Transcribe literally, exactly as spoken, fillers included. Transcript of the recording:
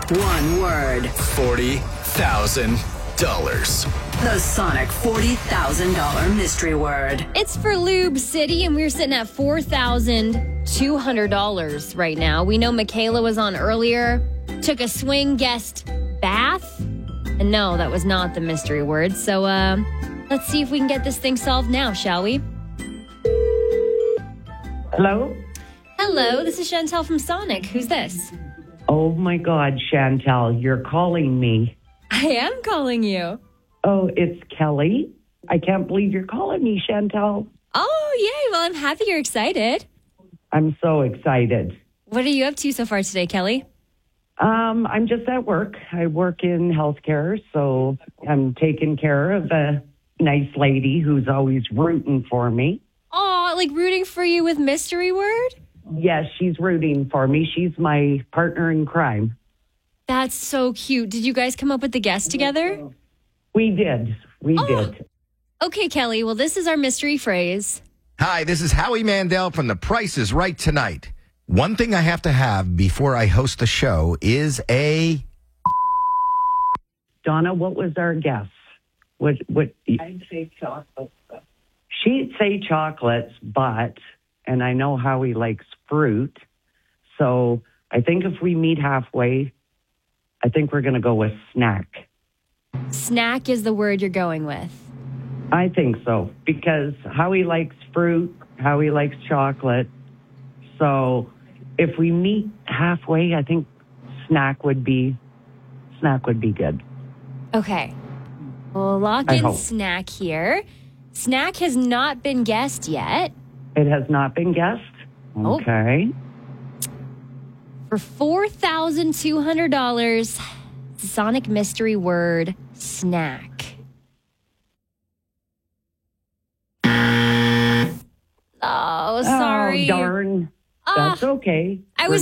One word. forty thousand dollars. The Sonic forty thousand dollars mystery word. It's for Lube City, and we're sitting at four thousand two hundred dollars right now. We know Michaela was on earlier, took a swing guest bath. And no, that was not the mystery word. So uh, let's see if we can get this thing solved now, shall we? Hello? Hello, this is Chantel from Sonic. Who's this? Oh, my God, Chantel, you're calling me. I am calling you. Oh, it's Kelly. I can't believe you're calling me, Chantel. Oh, yay. Well, I'm happy you're excited. I'm so excited. What are you up to so far today, Kelly? Um, I'm just at work. I work in healthcare, so I'm taking care of a nice lady who's always rooting for me. Oh, like rooting for you with mystery word? Yes, she's rooting for me. She's my partner in crime. That's so cute. Did you guys come up with the guest together? We did. We Oh. did. Okay, Kelly. Well, this is our mystery phrase. Hi, this is Howie Mandel from The Price is Right Tonight. One thing I have to have before I host the show is a... Donna, what was our guess? What? What? I'd say chocolate. She'd say chocolates, but, and I know Howie likes fruit, so I think if we meet halfway, I think we're going to go with snack. Snack is the word you're going with. I think so, because Howie likes fruit, Howie likes chocolate, so if we meet halfway, I think snack would be, snack would be good. Okay. We'll lock I in hope. snack here. Snack has not been guessed yet. It has not been guessed? Oh. Okay. For four thousand two hundred dollars, Sonic mystery word, snack. Oh, sorry. Oh, darn. Ah, That's okay. I was